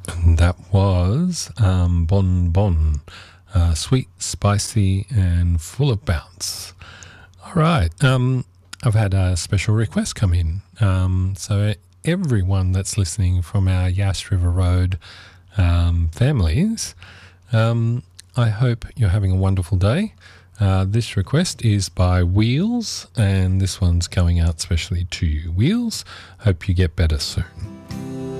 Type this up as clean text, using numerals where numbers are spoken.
And that was Bon Bon, sweet, spicy, and full of bounce. All right. I've had a special request come in. So everyone that's listening from our Yass River Road families, I hope you're having a wonderful day. This request is by Wheels, and this one's going out specially to you, Wheels. Hope you get better soon.